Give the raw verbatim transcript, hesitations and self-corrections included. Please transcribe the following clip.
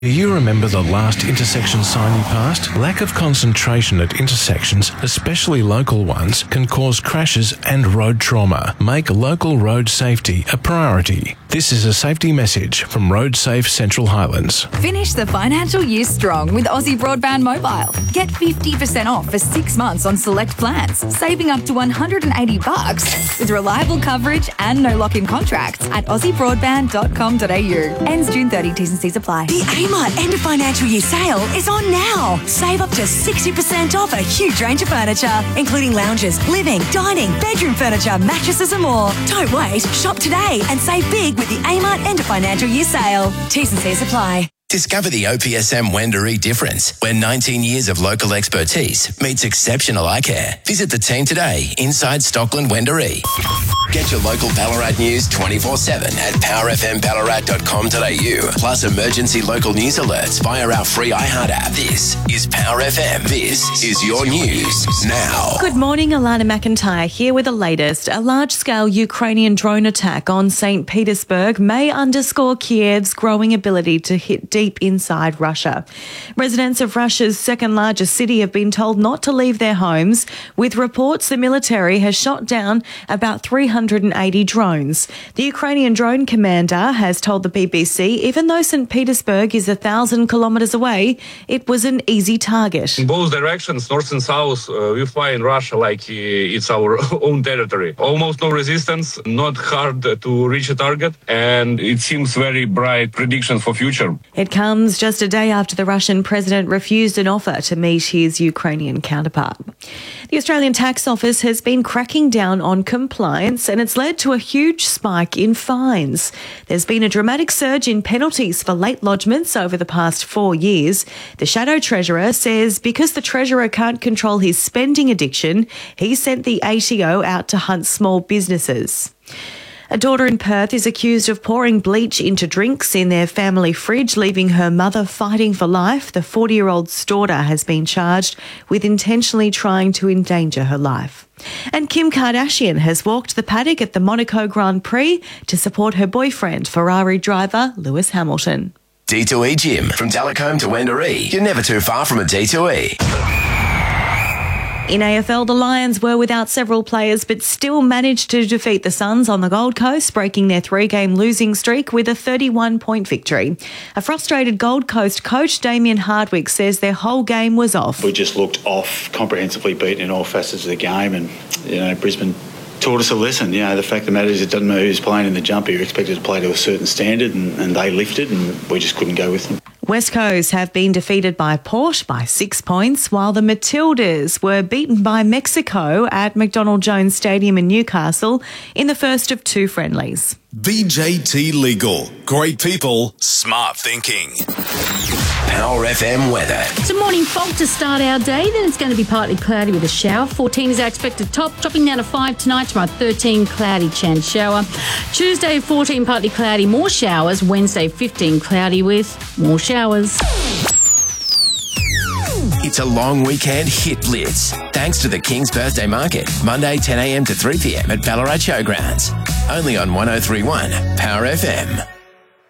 Do you remember the last intersection sign you passed? Lack of concentration at intersections, especially local ones, can cause crashes and road trauma. Make local road safety a priority. This is a safety message from Road Safe Central Highlands. Finish the financial year strong with Aussie Broadband Mobile. Get fifty percent off for six months on select plans, saving up to one hundred eighty bucks with reliable coverage and no lock-in contracts at aussie broadband dot com dot a u. Ends June thirtieth, T's and C's apply. The Amart End of Financial Year sale is on now. Save up to sixty percent off a huge range of furniture, including lounges, living, dining, bedroom furniture, mattresses and more. Don't wait. Shop today and save big with the Amart End of Financial Year sale. T's and C's apply. Discover the O P S M Wendouree difference, where nineteen years of local expertise meets exceptional eye care. Visit the team today inside Stockland Wendouree. Get your local Ballarat news twenty-four seven at power f m ballarat dot com dot a u. Plus emergency local news alerts via our free iHeart app. This is Power F M. This is your news now. Good morning, Alana McIntyre here with the latest. A large-scale Ukrainian drone attack on Saint Petersburg may underscore Kiev's growing ability to hit deep inside Russia. Residents of Russia's second-largest city have been told not to leave their homes, with reports the military has shot down about three hundred eighty drones. The Ukrainian drone commander has told the B B C even though Saint Petersburg is a thousand kilometres away, it was an easy target. In both directions, north and south, uh, we fly in Russia like uh, it's our own territory. Almost no resistance, not hard to reach a target, and it seems very bright prediction for future. It comes just a day after the Russian president refused an offer to meet his Ukrainian counterpart. The Australian Tax Office has been cracking down on compliance, and it's led to a huge spike in fines. There's been a dramatic surge in penalties for late lodgements over the past four years. The Shadow Treasurer says because the Treasurer can't control his spending addiction, he sent the A T O out to hunt small businesses. A daughter in Perth is accused of pouring bleach into drinks in their family fridge, leaving her mother fighting for life. The forty-year-old's daughter has been charged with intentionally trying to endanger her life. And Kim Kardashian has walked the paddock at the Monaco Grand Prix to support her boyfriend, Ferrari driver Lewis Hamilton. D two E Gym. From Delacombe to Wendouree. You're never too far from a D two E. In A F L, the Lions were without several players but still managed to defeat the Suns on the Gold Coast, breaking their three-game losing streak with a thirty-one point victory. A frustrated Gold Coast coach, Damien Hardwick, says their whole game was off. We just looked off, comprehensively beaten in all facets of the game, and you know Brisbane taught us a lesson. You know, the fact of the matter is it doesn't matter who's playing in the jumper. You're expected to play to a certain standard, and, and they lifted, and we just couldn't go with them. West Coast have been defeated by Port by six points, while the Matildas were beaten by Mexico at McDonald Jones Stadium in Newcastle in the first of two friendlies. B J T Legal. Great people, smart thinking. Power F M weather. It's a morning fog to start our day, then it's going to be partly cloudy with a shower. fourteen is our expected top, dropping down to five tonight. Tomorrow thirteen, cloudy, chance shower. Tuesday fourteen, partly cloudy, more showers. Wednesday fifteen, cloudy with more showers. It's a long weekend hit blitz. Thanks to the King's Birthday Market. Monday ten a m to three p m at Ballarat Showgrounds. Only on one oh three point one Power F M.